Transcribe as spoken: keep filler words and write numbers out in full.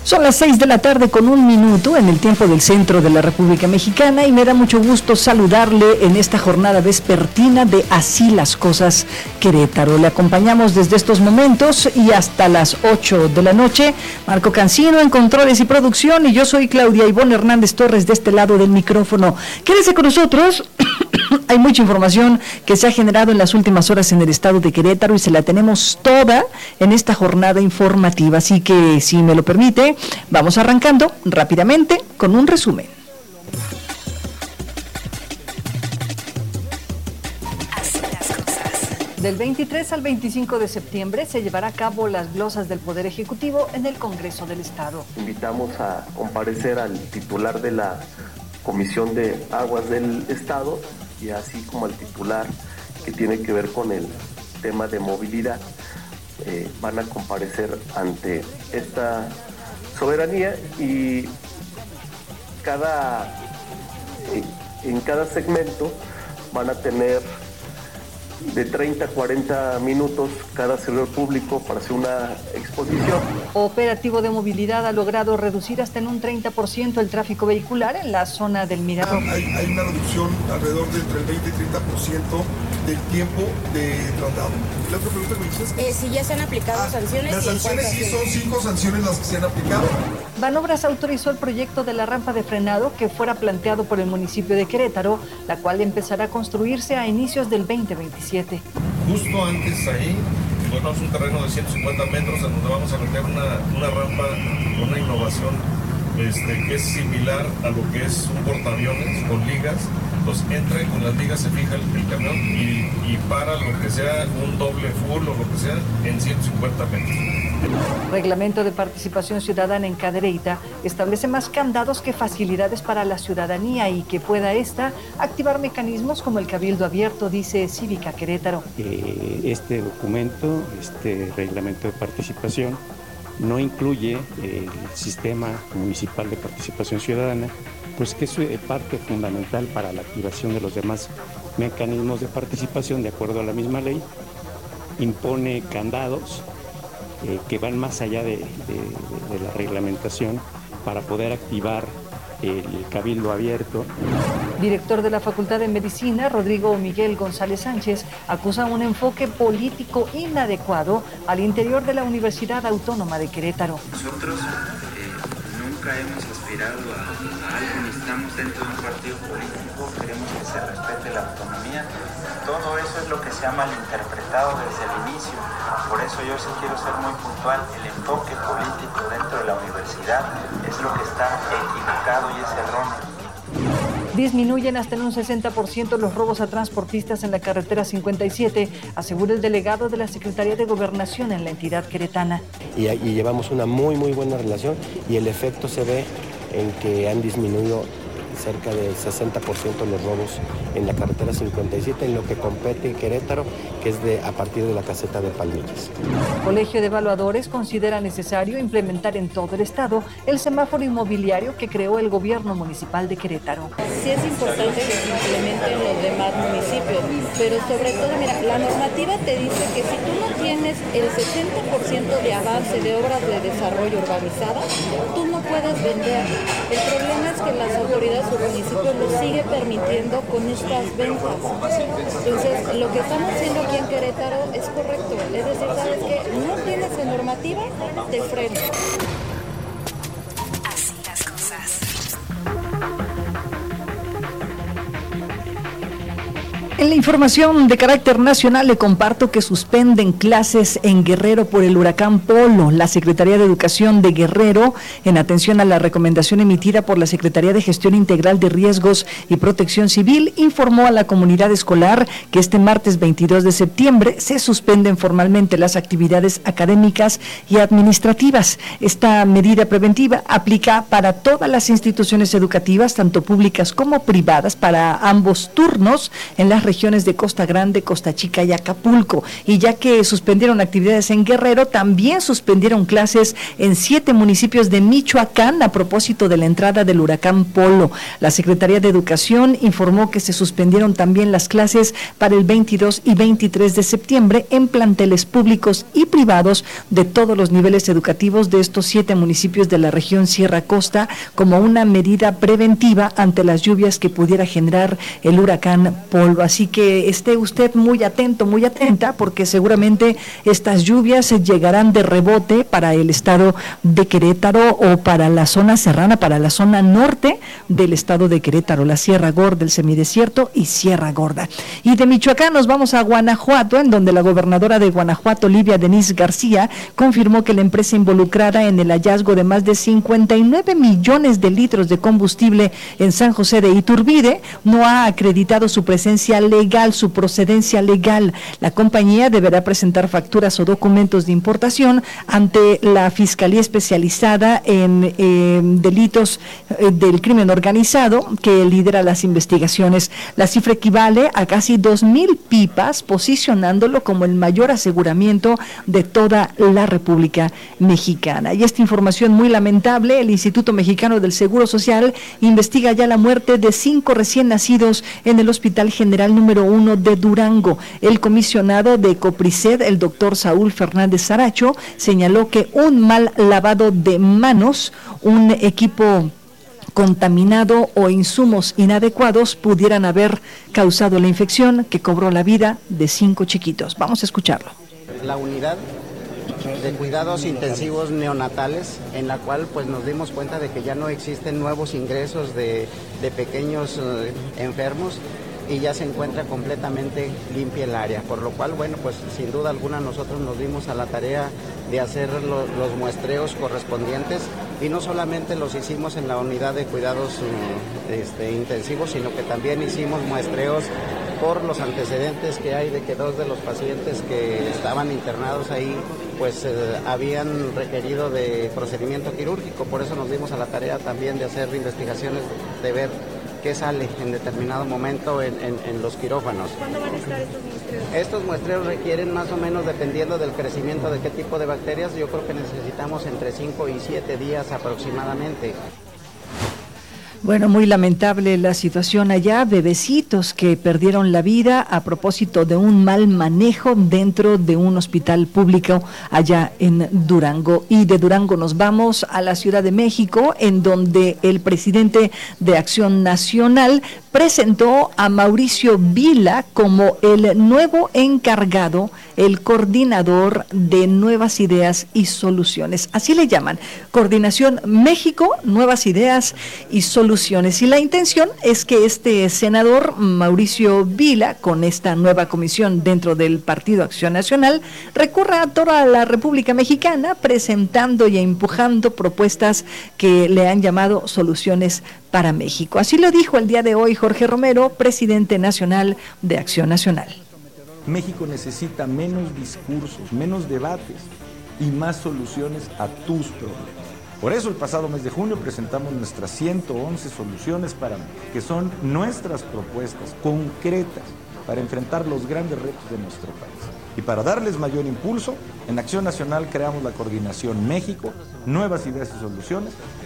Son las seis de la tarde con un minuto en el tiempo del centro de la República Mexicana y me da mucho gusto saludarle en esta jornada vespertina de Así las Cosas Querétaro. Le acompañamos desde estos momentos y hasta las ocho de la noche. Marco Cancino en controles y producción y yo soy Claudia Ivonne Hernández Torres de este lado del micrófono. Quédese con nosotros. Hay mucha información que se ha generado en las últimas horas en el estado de Querétaro y se la tenemos toda en esta jornada informativa. Así que, si me lo permite, vamos arrancando rápidamente con un resumen. Así las cosas. Del veintitrés al veinticinco de septiembre se llevará a cabo las glosas del Poder Ejecutivo en el Congreso del Estado. Invitamos a comparecer al titular de la Comisión de Aguas del Estado y así como al titular que tiene que ver con el tema de movilidad. Eh, van a comparecer ante esta soberanía y cada eh, en cada segmento van a tener de treinta a cuarenta minutos cada servidor público para hacer una exposición. Operativo de movilidad ha logrado reducir hasta en un treinta por ciento el tráfico vehicular en la zona del Mirador. Hay, hay una reducción alrededor de entre el veinte y treinta por ciento del tiempo de traslado. ¿La otra pregunta que me dices? Eh, si ya se han aplicado ah, sanciones. Las sanciones sí son cinco sanciones las que se han aplicado. Banobras autorizó el proyecto de la rampa de frenado que fuera planteado por el municipio de Querétaro, la cual empezará a construirse a inicios del veinte veintisiete. Justo antes ahí encontramos un terreno de ciento cincuenta metros en donde vamos a meter una, una rampa, una innovación este, que es similar a lo que es un portaaviones con ligas. Entonces entra y con las ligas se fija el, el camión y, y para lo que sea un doble full o lo que sea en ciento cincuenta metros. Reglamento de participación ciudadana en Cadereyta establece más candados que facilidades para la ciudadanía y que pueda ésta activar mecanismos como el cabildo abierto, dice Cívica Querétaro. Eh, este documento, este reglamento de participación, no incluye el sistema municipal de participación ciudadana, pues que es parte fundamental para la activación de los demás mecanismos de participación de acuerdo a la misma ley. Impone candados eh, que van más allá de, de, de la reglamentación para poder activar el cabildo abierto. Director de la Facultad de Medicina, Rodrigo Miguel González Sánchez, acusa un enfoque político inadecuado al interior de la Universidad Autónoma de Querétaro. Nosotros eh, nunca hemos aspirado a, a algo, ni estamos dentro de un partido político, queremos que se respete la autonomía. Todo eso es lo que se ha malinterpretado desde el inicio. Por eso yo sí quiero ser muy puntual. El enfoque político dentro de la universidad es lo que está equivocado y es erróneo. Disminuyen hasta en un sesenta por ciento los robos a transportistas en la carretera cincuenta y siete, asegura el delegado de la Secretaría de Gobernación en la entidad queretana. Y, y llevamos una muy, muy buena relación y el efecto se ve en que han disminuido cerca del sesenta por ciento los robos en la carretera cincuenta y siete, en lo que compete Querétaro, que es de a partir de la caseta de Palmillas. Colegio de Evaluadores considera necesario implementar en todo el estado el semáforo inmobiliario que creó el gobierno municipal de Querétaro. Sí es importante que se implementen en los demás municipios, pero sobre todo, mira, la normativa te dice que si tú no tienes el sesenta por ciento de avance de obras de desarrollo urbanizadas, tú no puedes vender. El problema es que las autoridades o municipios lo sigue permitiendo con estas ventas. Entonces, lo que estamos haciendo aquí en Querétaro es correcto. Es decir, ¿sabes qué? No tienes en normativa, te freno. Así las cosas. En la información de carácter nacional le comparto que suspenden clases en Guerrero por el huracán Polo. La Secretaría de Educación de Guerrero, en atención a la recomendación emitida por la Secretaría de Gestión Integral de Riesgos y Protección Civil, informó a la comunidad escolar que este martes veintidós de septiembre se suspenden formalmente las actividades académicas y administrativas. Esta medida preventiva aplica para todas las instituciones educativas, tanto públicas como privadas, para ambos turnos en las regiones regiones de Costa Grande, Costa Chica y Acapulco. Y ya que suspendieron actividades en Guerrero, también suspendieron clases en siete municipios de Michoacán a propósito de la entrada del huracán Polo. La Secretaría de Educación informó que se suspendieron también las clases para el veintidós y veintitrés de septiembre en planteles públicos y privados de todos los niveles educativos de estos siete municipios de la región Sierra Costa, como una medida preventiva ante las lluvias que pudiera generar el huracán Polo. Así que esté usted muy atento, muy atenta, porque seguramente estas lluvias llegarán de rebote para el estado de Querétaro o para la zona serrana, para la zona norte del estado de Querétaro, la Sierra Gorda, el semidesierto y Sierra Gorda. Y de Michoacán nos vamos a Guanajuato, en donde la gobernadora de Guanajuato, Livia Denise García, confirmó que la empresa involucrada en el hallazgo de más de cincuenta y nueve millones de litros de combustible en San José de Iturbide no ha acreditado su presencia legal, su procedencia legal. La compañía deberá presentar facturas o documentos de importación ante la Fiscalía Especializada en eh, Delitos eh, del Crimen Organizado, que lidera las investigaciones. La cifra equivale a casi dos mil pipas, posicionándolo como el mayor aseguramiento de toda la República Mexicana. Y esta información muy lamentable: el Instituto Mexicano del Seguro Social investiga ya la muerte de cinco recién nacidos en el Hospital General número uno de Durango. El comisionado de COPRISED, el doctor Saúl Fernández Saracho, señaló que un mal lavado de manos, un equipo contaminado o insumos inadecuados pudieran haber causado la infección que cobró la vida de cinco chiquitos. Vamos a escucharlo. La unidad de cuidados intensivos neonatales, en la cual pues nos dimos cuenta de que ya no existen nuevos ingresos de, de pequeños eh, enfermos, y ya se encuentra completamente limpia el área, por lo cual, bueno, pues sin duda alguna nosotros nos dimos a la tarea de hacer lo, los muestreos correspondientes, y no solamente los hicimos en la unidad de cuidados este, intensivos, sino que también hicimos muestreos por los antecedentes que hay de que dos de los pacientes que estaban internados ahí pues eh, habían requerido de procedimiento quirúrgico. Por eso nos dimos a la tarea también de hacer investigaciones, de ver qué sale en determinado momento en, en, en los quirófanos. ¿Cuándo van a estar estos muestreos? Estos muestreos requieren más o menos, dependiendo del crecimiento de qué tipo de bacterias, yo creo que necesitamos entre cinco y siete días aproximadamente. Bueno, muy lamentable la situación allá, bebecitos que perdieron la vida a propósito de un mal manejo dentro de un hospital público allá en Durango. Y de Durango nos vamos a la Ciudad de México, en donde el presidente de Acción Nacional presentó a Mauricio Vila como el nuevo encargado, el coordinador de Nuevas Ideas y Soluciones. Así le llaman, Coordinación México, Nuevas Ideas y Soluciones. Y la intención es que este senador, Mauricio Vila, con esta nueva comisión dentro del Partido Acción Nacional, recurra a toda la República Mexicana presentando y empujando propuestas que le han llamado soluciones para México. Así lo dijo el día de hoy Jorge Romero, presidente nacional de Acción Nacional. México necesita menos discursos, menos debates y más soluciones a tus problemas. Por eso el pasado mes de junio presentamos nuestras ciento once soluciones para México, que son nuestras propuestas concretas para enfrentar los grandes retos de nuestro país. Y para darles mayor impulso, en Acción Nacional creamos la Coordinación México, Nuevas Ideas y Soluciones,